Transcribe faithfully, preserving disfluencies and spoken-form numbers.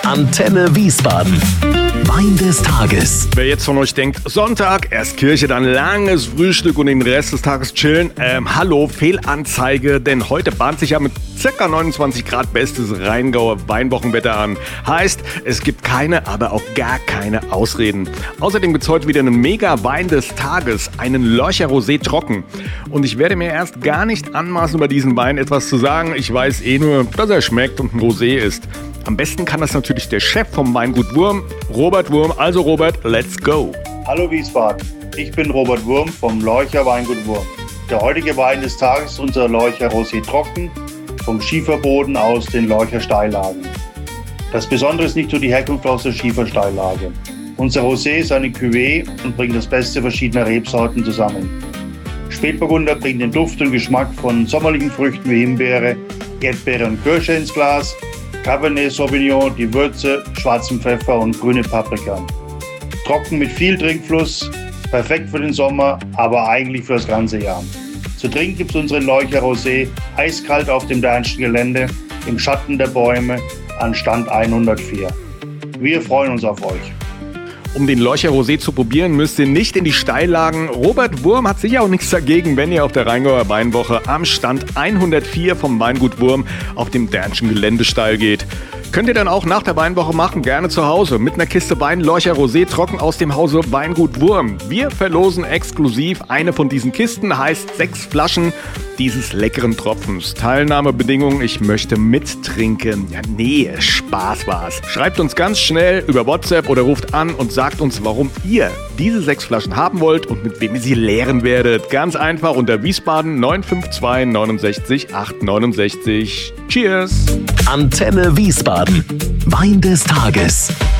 Antenne Wiesbaden. Wein des Tages. Wer jetzt von euch denkt, Sonntag, erst Kirche, dann langes Frühstück und den Rest des Tages chillen, ähm, hallo, Fehlanzeige, denn heute bahnt sich ja mit ca. neunundzwanzig Grad bestes Rheingauer Weinwochenwetter an. Heißt, es gibt keine, aber auch gar keine Ausreden. Außerdem gibt's heute wieder einen mega Wein des Tages, einen Lorcher Rosé trocken. Und ich werde mir erst gar nicht anmaßen, über diesen Wein etwas zu sagen. Ich weiß eh nur, dass er schmeckt und ein Rosé ist. Am besten kann das natürlich der Chef vom Weingut Wurm, Robert Wurm. Also Robert, let's go. Hallo Wiesbaden, ich bin Robert Wurm vom Lorcher Weingut Wurm. Der heutige Wein des Tages ist unser Lorcher Rosé trocken vom Schieferboden aus den Lorcher Steillagen. Das Besondere ist nicht nur die Herkunft aus der Schiefersteillage. Unser Rosé ist eine Cuvée und bringt das Beste verschiedener Rebsorten zusammen. Spätburgunder bringt den Duft und Geschmack von sommerlichen Früchten wie Himbeere, Erdbeere und Kirsche ins Glas. Cabernet Sauvignon, die Würze, schwarzen Pfeffer und grüne Paprika. Trocken mit viel Trinkfluss, perfekt für den Sommer, aber eigentlich für das ganze Jahr. Zu trinken gibt es unseren Lorcher Rosé eiskalt auf dem Dernschen Gelände, im Schatten der Bäume, an Stand hundertvier. Wir freuen uns auf euch. Um den Lorcher Rosé zu probieren, müsst ihr nicht in die Steillagen. Robert Wurm hat sicher auch nichts dagegen, wenn ihr auf der Rheingauer Weinwoche am Stand hundertvier vom Weingut Wurm auf dem Dernschen Geländesteil geht. Könnt ihr dann auch nach der Weinwoche machen, gerne zu Hause, mit einer Kiste Wein Lorcher Rosé trocken aus dem Hause Weingut Wurm. Wir verlosen exklusiv eine von diesen Kisten, heißt sechs Flaschen dieses leckeren Tropfens. Teilnahmebedingungen, ich möchte mittrinken. Ja, nee, Spaß war's. Schreibt uns ganz schnell über WhatsApp oder ruft an und sagt uns, warum ihr diese sechs Flaschen haben wollt und mit wem ihr sie leeren werdet. Ganz einfach unter Wiesbaden neun fünf zwei neunundsechzig acht neunundsechzig. Cheers! Antenne Wiesbaden. Wein des Tages.